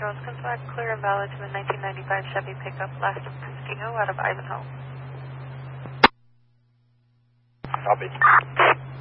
Charles comes back clear and valid to the 1995 Chevy pickup, last of Castillo out of Ivanhoe. Copy.